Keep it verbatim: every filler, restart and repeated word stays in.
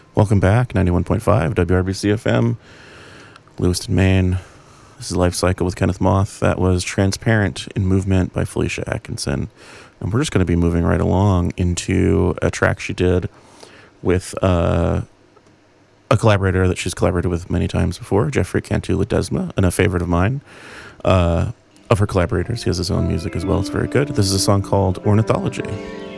Welcome back, ninety-one point five W R B C F M, Lewiston, Maine. This is Life Cycle with Kenneth Moth. That was Transparent in Movement by Felicia Atkinson. And we're just going to be moving right along into a track she did with uh, a collaborator that she's collaborated with many times before, Jeffrey Cantu Ledesma, and a favorite of mine. Uh, of her collaborators, he has his own music as well. It's very good. This is a song called Ornithology.